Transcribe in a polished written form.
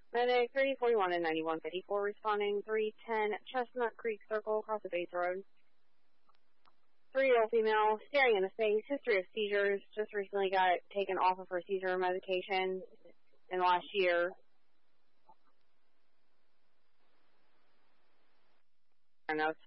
Medic 341 and 9154 responding 310 Chestnut Creek Circle across the Bates Road. 3-year-old female staring into space, history of seizures, just recently got taken off of her seizure medication in the last year. Notes.